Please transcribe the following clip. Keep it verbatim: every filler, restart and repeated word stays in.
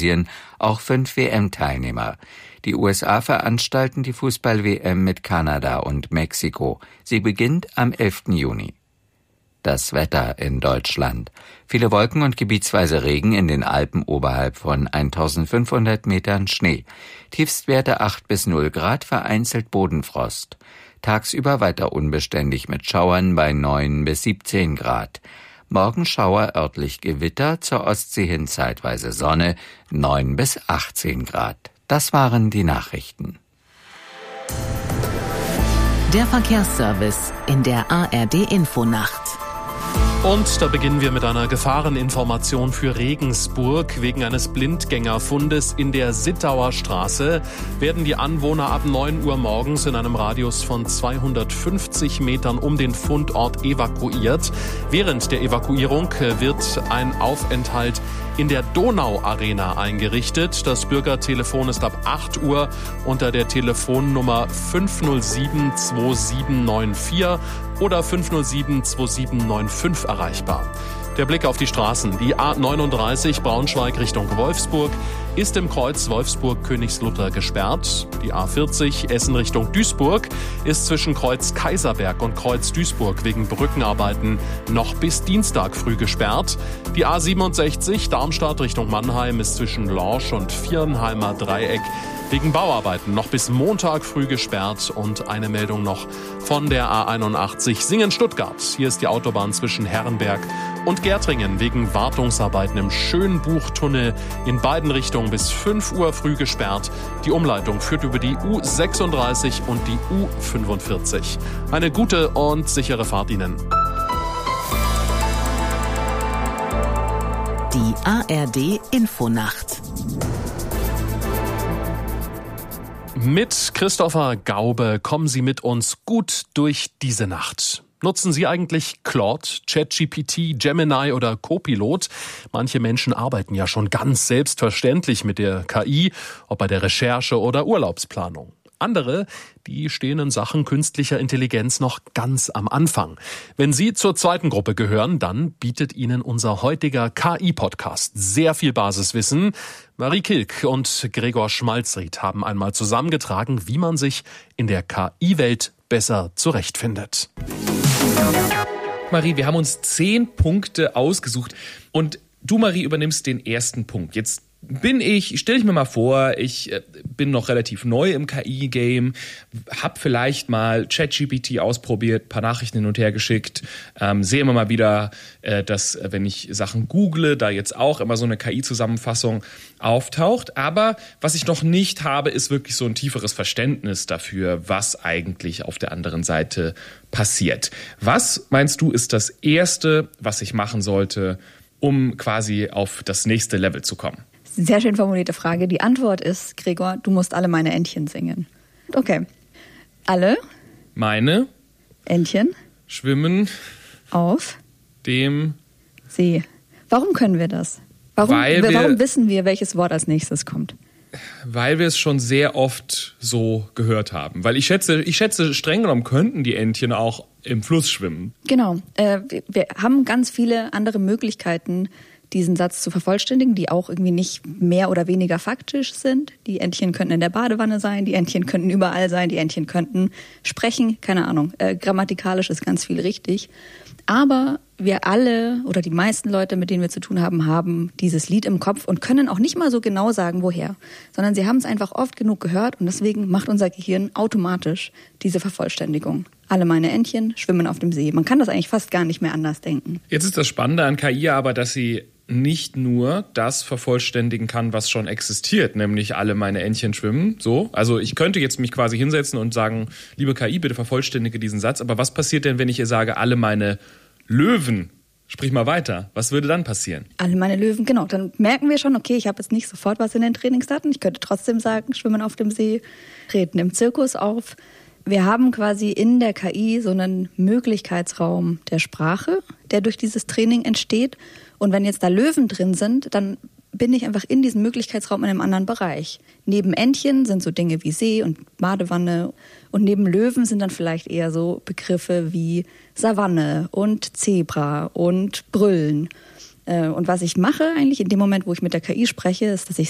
organisieren auch fünf W M-Teilnehmer. Die U S A veranstalten die Fußball-W M mit Kanada und Mexiko. Sie beginnt am elften Juni. Das Wetter in Deutschland. Viele Wolken und gebietsweise Regen, in den Alpen oberhalb von eintausendfünfhundert Metern Schnee. Tiefstwerte acht bis null Grad, vereinzelt Bodenfrost. Tagsüber weiter unbeständig mit Schauern bei neun bis siebzehn Grad. Morgen Schauer, örtlich Gewitter, zur Ostsee hin zeitweise Sonne, neun bis achtzehn Grad. Das waren die Nachrichten. Der Verkehrsservice in der A R D-Infonacht. Und da beginnen wir mit einer Gefahreninformation für Regensburg. Wegen eines Blindgängerfundes in der Sittauer Straße werden die Anwohner ab neun Uhr morgens in einem Radius von zweihundertfünfzig Metern um den Fundort evakuiert. Während der Evakuierung wird ein Aufenthalt in der Donau-Arena eingerichtet. Das Bürgertelefon ist ab acht Uhr unter der Telefonnummer fünf null sieben zwei sieben neun vier oder fünf null sieben zwei sieben neun fünf erreichbar. Der Blick auf die Straßen. Die A neununddreißig Braunschweig Richtung Wolfsburg ist im Kreuz Wolfsburg-Königslutter gesperrt. Die A vierzig Essen Richtung Duisburg ist zwischen Kreuz Kaiserberg und Kreuz Duisburg wegen Brückenarbeiten noch bis Dienstag früh gesperrt. Die A siebenundsechzig Darmstadt Richtung Mannheim ist zwischen Lorsch und Viernheimer Dreieck wegen Bauarbeiten noch bis Montag früh gesperrt. Und eine Meldung noch von der A einundachtzig Singen-Stuttgart. Hier ist die Autobahn zwischen Herrenberg und Gärtringen wegen Wartungsarbeiten im Schönbuchtunnel in beiden Richtungen bis fünf Uhr früh gesperrt. Die Umleitung führt über die U sechsunddreißig und die U fünfundvierzig. Eine gute und sichere Fahrt Ihnen. Die A R D-Infonacht. Mit Christopher Gaube kommen Sie mit uns gut durch diese Nacht. Nutzen Sie eigentlich Claude, ChatGPT, Gemini oder Copilot? Manche Menschen arbeiten ja schon ganz selbstverständlich mit der K I, ob bei der Recherche oder Urlaubsplanung. Andere, die stehen in Sachen künstlicher Intelligenz noch ganz am Anfang. Wenn Sie zur zweiten Gruppe gehören, dann bietet Ihnen unser heutiger K I-Podcast sehr viel Basiswissen. Marie Kilk und Gregor Schmalzried haben einmal zusammengetragen, wie man sich in der K I-Welt besser zurechtfindet. Marie, wir haben uns zehn Punkte ausgesucht und du, Marie, übernimmst den ersten Punkt. Jetzt bin ich, stell ich mir mal vor, ich bin noch relativ neu im K I-Game, habe vielleicht mal ChatGPT ausprobiert, paar Nachrichten hin und her geschickt, ähm, sehe immer mal wieder, äh, dass, wenn ich Sachen google, da jetzt auch immer so eine K I-Zusammenfassung auftaucht. Aber was ich noch nicht habe, ist wirklich so ein tieferes Verständnis dafür, was eigentlich auf der anderen Seite passiert. Was, meinst du, ist das Erste, was ich machen sollte, um quasi auf das nächste Level zu kommen? Sehr schön formulierte Frage. Die Antwort ist, Gregor, du musst alle meine Entchen singen. Okay. Alle meine Entchen schwimmen auf dem See. Warum können wir das? Warum, Weil wir, warum wissen wir, welches Wort als nächstes kommt? Weil wir es schon sehr oft so gehört haben. Weil ich schätze, ich schätze, streng genommen könnten die Entchen auch im Fluss schwimmen. Genau. Äh, wir, wir haben ganz viele andere Möglichkeiten, diesen Satz zu vervollständigen, die auch irgendwie nicht mehr oder weniger faktisch sind. Die Entchen könnten in der Badewanne sein, die Entchen könnten überall sein, die Entchen könnten sprechen, keine Ahnung. Äh, grammatikalisch ist ganz viel richtig. Aber wir alle oder die meisten Leute, mit denen wir zu tun haben, haben dieses Lied im Kopf und können auch nicht mal so genau sagen, woher. Sondern sie haben es einfach oft genug gehört und deswegen macht unser Gehirn automatisch diese Vervollständigung. Alle meine Entchen schwimmen auf dem See. Man kann das eigentlich fast gar nicht mehr anders denken. Jetzt ist das Spannende an K I aber, dass sie nicht nur das vervollständigen kann, was schon existiert, nämlich alle meine Entchen schwimmen, so. Also ich könnte jetzt mich quasi hinsetzen und sagen, liebe K I, bitte vervollständige diesen Satz, aber was passiert denn, wenn ich ihr sage, alle meine Löwen? Sprich mal weiter. Was würde dann passieren? Alle meine Löwen, genau. Dann merken wir schon, okay, ich habe jetzt nicht sofort was in den Trainingsdaten. Ich könnte trotzdem sagen, schwimmen auf dem See, treten im Zirkus auf. Wir haben quasi in der K I so einen Möglichkeitsraum der Sprache, der durch dieses Training entsteht. Und wenn jetzt da Löwen drin sind, dann bin ich einfach in diesem Möglichkeitsraum in einem anderen Bereich. Neben Entchen sind so Dinge wie See und Badewanne. Und neben Löwen sind dann vielleicht eher so Begriffe wie Savanne und Zebra und Brüllen. Und was ich mache eigentlich in dem Moment, wo ich mit der K I spreche, ist, dass ich